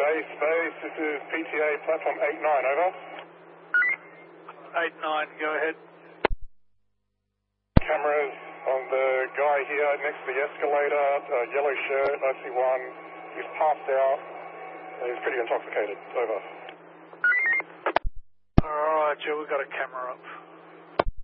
Base, this is PTA platform 89, over. 89, go ahead. Cameras on the guy here next to the escalator, yellow shirt, IC1. He's passed out. He's pretty intoxicated. Over. Alright, Joe, we've got a camera up.